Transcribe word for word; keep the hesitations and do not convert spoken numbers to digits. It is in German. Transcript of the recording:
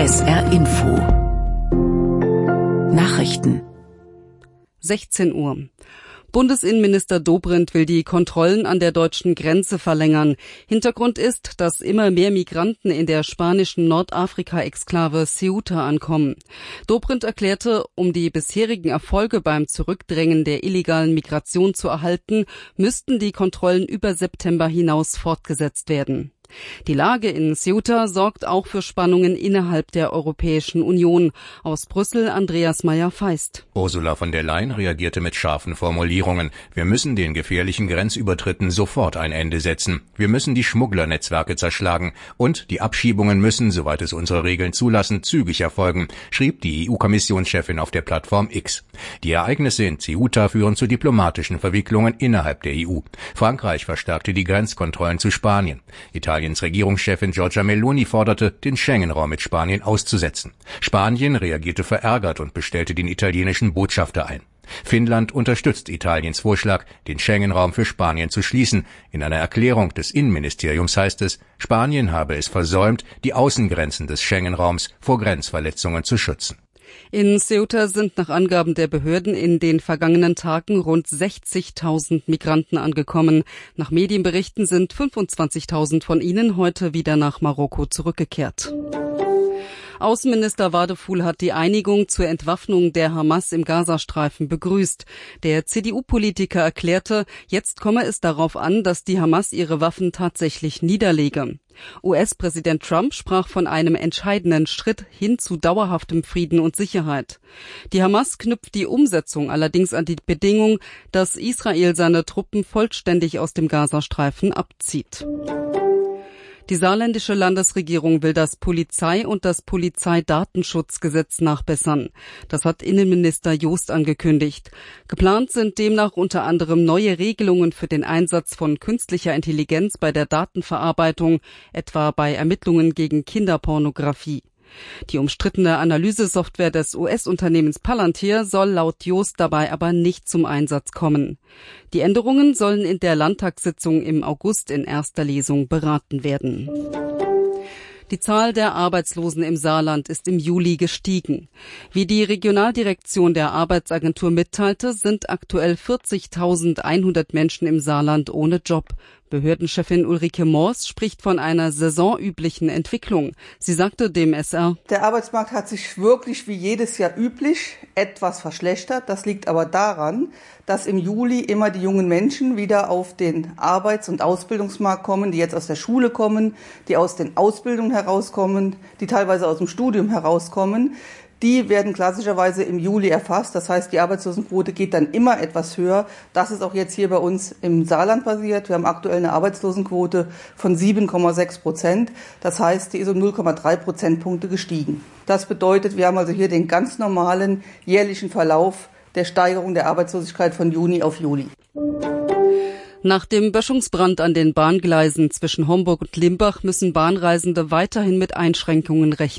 S R Info Nachrichten sechzehn Uhr. Bundesinnenminister Dobrindt will die Kontrollen an der deutschen Grenze verlängern. Hintergrund ist, dass immer mehr Migranten in der spanischen Nordafrika-Exklave Ceuta ankommen. Dobrindt erklärte, um die bisherigen Erfolge beim Zurückdrängen der illegalen Migration zu erhalten, müssten die Kontrollen über September hinaus fortgesetzt werden. Die Lage in Ceuta sorgt auch für Spannungen innerhalb der Europäischen Union. Aus Brüssel Andreas Meyer-Feist. Ursula von der Leyen reagierte mit scharfen Formulierungen. Wir müssen den gefährlichen Grenzübertritten sofort ein Ende setzen. Wir müssen die Schmugglernetzwerke zerschlagen. Und die Abschiebungen müssen, soweit es unsere Regeln zulassen, zügig erfolgen, schrieb die E U-Kommissionschefin auf der Plattform X. Die Ereignisse in Ceuta führen zu diplomatischen Verwicklungen innerhalb der E U. Frankreich verstärkte die Grenzkontrollen zu Spanien. Italiens Regierungschefin Giorgia Meloni forderte, den Schengen-Raum mit Spanien auszusetzen. Spanien reagierte verärgert und bestellte den italienischen Botschafter ein. Finnland unterstützt Italiens Vorschlag, den Schengen-Raum für Spanien zu schließen. In einer Erklärung des Innenministeriums heißt es, Spanien habe es versäumt, die Außengrenzen des Schengen-Raums vor Grenzverletzungen zu schützen. In Ceuta sind nach Angaben der Behörden in den vergangenen Tagen rund sechzigtausend Migranten angekommen. Nach Medienberichten sind fünfundzwanzigtausend von ihnen heute wieder nach Marokko zurückgekehrt. Außenminister Wadefuhl hat die Einigung zur Entwaffnung der Hamas im Gazastreifen begrüßt. Der C D U-Politiker erklärte, jetzt komme es darauf an, dass die Hamas ihre Waffen tatsächlich niederlege. U S-Präsident Trump sprach von einem entscheidenden Schritt hin zu dauerhaftem Frieden und Sicherheit. Die Hamas knüpft die Umsetzung allerdings an die Bedingung, dass Israel seine Truppen vollständig aus dem Gazastreifen abzieht. Die saarländische Landesregierung will das Polizei- und das Polizeidatenschutzgesetz nachbessern. Das hat Innenminister Jost angekündigt. Geplant sind demnach unter anderem neue Regelungen für den Einsatz von künstlicher Intelligenz bei der Datenverarbeitung, etwa bei Ermittlungen gegen Kinderpornografie. Die umstrittene Analysesoftware des U S-Unternehmens Palantir soll laut Jost dabei aber nicht zum Einsatz kommen. Die Änderungen sollen in der Landtagssitzung im August in erster Lesung beraten werden. Die Zahl der Arbeitslosen im Saarland ist im Juli gestiegen. Wie die Regionaldirektion der Arbeitsagentur mitteilte, sind aktuell vierzigtausendeinhundert Menschen im Saarland ohne Job. Behördenchefin Ulrike Moors spricht von einer saisonüblichen Entwicklung. Sie sagte dem S R: Der Arbeitsmarkt hat sich wirklich wie jedes Jahr üblich etwas verschlechtert. Das liegt aber daran, dass im Juli immer die jungen Menschen wieder auf den Arbeits- und Ausbildungsmarkt kommen, die jetzt aus der Schule kommen, die aus den Ausbildungen herauskommen, die teilweise aus dem Studium herauskommen. Die werden klassischerweise im Juli erfasst. Das heißt, die Arbeitslosenquote geht dann immer etwas höher. Das ist auch jetzt hier bei uns im Saarland passiert. Wir haben aktuell eine Arbeitslosenquote von sieben Komma sechs Prozent. Das heißt, die ist um null Komma drei Prozentpunkte gestiegen. Das bedeutet, wir haben also hier den ganz normalen jährlichen Verlauf der Steigerung der Arbeitslosigkeit von Juni auf Juli. Nach dem Böschungsbrand an den Bahngleisen zwischen Homburg und Limbach müssen Bahnreisende weiterhin mit Einschränkungen rechnen.